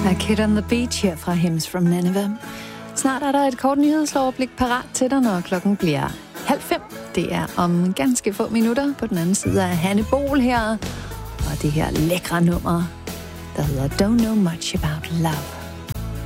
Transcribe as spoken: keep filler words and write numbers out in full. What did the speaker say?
A Kid on the Beach her fra Hymns from Nineveh. Snart er der et kort nyhedsoverblik parat til dig, når klokken bliver halv fem. Det er om ganske få minutter. På den anden side af Hanne Bol her. Og det her lækre nummer, der hedder Don't Know Much About Love.